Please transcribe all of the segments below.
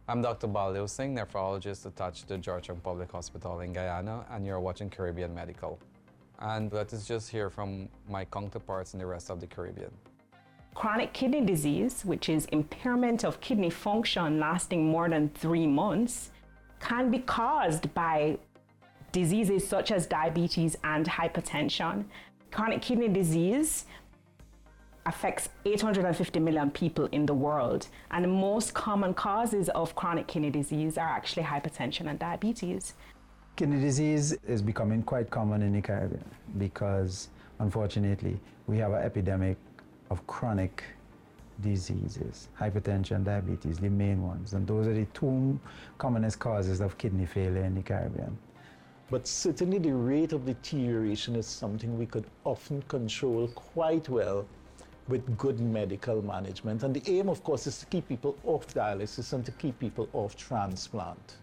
I'm Dr. Baldev Singh, nephrologist attached to Georgetown Public Hospital in Guyana, and you're watching Caribbean Medical. And let us just hear from my counterparts in the rest of the Caribbean. Chronic kidney disease, which is impairment of kidney function lasting more than 3 months, can be caused by diseases such as diabetes and hypertension. Chronic kidney disease affects 850 million people in the world, and the most common causes of chronic kidney disease are actually hypertension and diabetes. Kidney disease is becoming quite common in the Caribbean because, unfortunately, we have an epidemic of chronic diseases, hypertension, diabetes, the main ones, and those are the two commonest causes of kidney failure in the Caribbean. But certainly the rate of deterioration is something we could often control quite well with good medical management. And the aim, of course, is to keep people off dialysis and to keep people off transplant.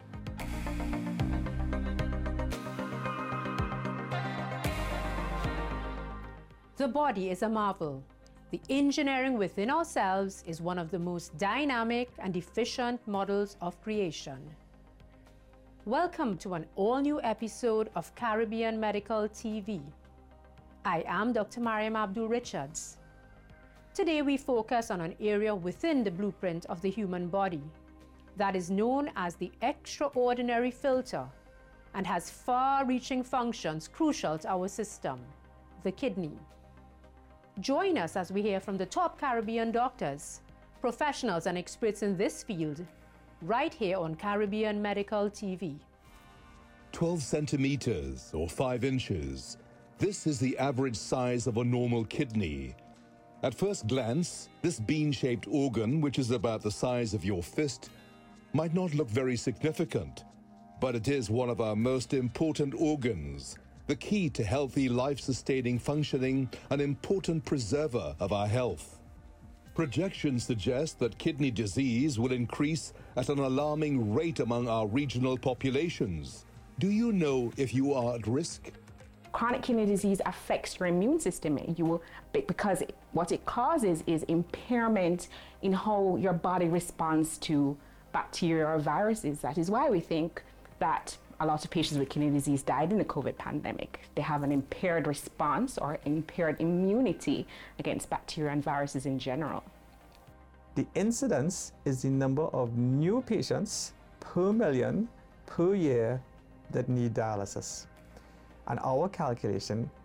The body is a marvel. The engineering within ourselves is one of the most dynamic and efficient models of creation. Welcome to an all-new episode of Caribbean Medical TV. I am Dr. Mariam Abdul Richards. Today we focus on an area within the blueprint of the human body that is known as the extraordinary filter and has far-reaching functions crucial to our system, the kidney. Join us as we hear from the top Caribbean doctors, professionals and experts in this field, right here on Caribbean Medical TV. 12 centimeters or 5 inches. This is the average size of a normal kidney. At first glance, this bean-shaped organ, which is about the size of your fist, might not look very significant, but it is one of our most important organs, the key to healthy life-sustaining functioning, an important preserver of our health. Projections suggest that kidney disease will increase at an alarming rate among our regional populations. Do you know if you are at risk? Chronic kidney disease affects your immune system because what it causes is impairment in how your body responds to bacteria or viruses. That is why we think that a lot of patients with kidney disease died in the COVID pandemic. They have an impaired response or impaired immunity against bacteria and viruses in general. The incidence is the number of new patients per million per year that need dialysis. And our calculation